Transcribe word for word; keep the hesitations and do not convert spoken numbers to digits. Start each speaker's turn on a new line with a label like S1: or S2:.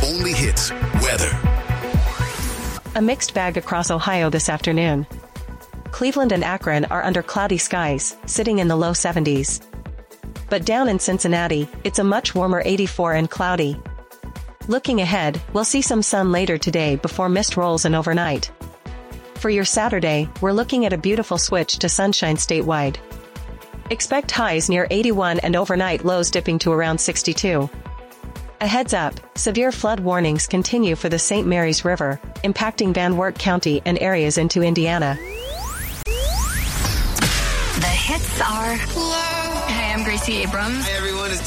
S1: only hits weather.
S2: A mixed bag across Ohio this afternoon. Cleveland and Akron are under cloudy skies, sitting in the low seventies. But down in Cincinnati, it's a much warmer eighty-four and cloudy. Looking ahead, we'll see some sun later today before mist rolls in overnight. For your Saturday, we're looking at a beautiful switch to sunshine statewide. Expect highs near eighty-one and overnight lows dipping to around sixty-two. A heads up, severe flood warnings continue for the Saint Mary's River, impacting Van Wert County and areas into Indiana.
S3: The hits are... Hey, I'm Gracie Abrams.
S4: Hi, everyone. It's